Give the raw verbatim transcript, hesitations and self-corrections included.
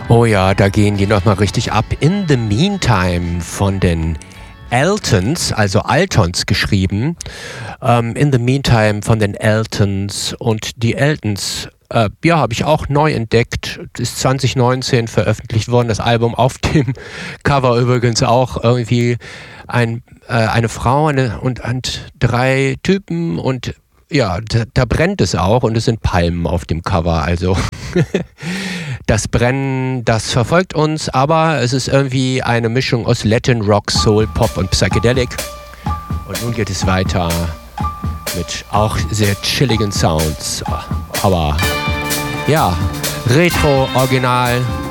Oh ja, da gehen die nochmal richtig ab. In the Meantime von den Eltons, also Altons geschrieben. Ähm, in the Meantime von den Eltons. Und die Eltons, äh, ja, habe ich auch neu entdeckt. Ist zwanzig neunzehn veröffentlicht worden, das Album. Auf dem Cover übrigens auch irgendwie ein, äh, eine Frau eine, und, und drei Typen und ja, da, da brennt es auch und es sind Palmen auf dem Cover, also das Brennen, das verfolgt uns, aber es ist irgendwie eine Mischung aus Latin, Rock, Soul, Pop und Psychedelic. Und nun geht es weiter mit auch sehr chilligen Sounds, aber ja, Retro, Original,